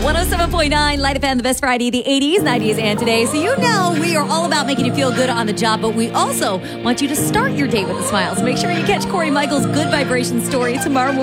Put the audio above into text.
107.9 Light FM, the best Friday, the 80s, 90s, and today. So you know we are all about making you feel good on the job, but we also want you to start your day with a smile. So make sure you catch Corey Michaels' Good Vibration story tomorrow morning.